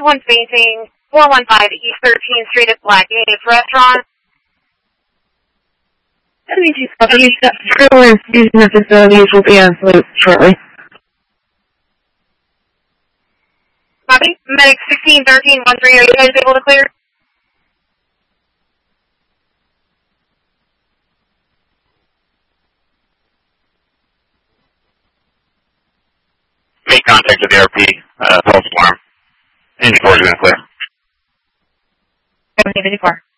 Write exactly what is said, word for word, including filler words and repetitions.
Someone facing four one five East thirteenth Street at Black Ace Restaurant. Crew using the facilities will be on salute shortly. Copy. Medic sixteen thirteen one three, are you guys able to clear? Make contact with the R P, uh, false alarm. Engine four is going to clear. seventy fifty-four.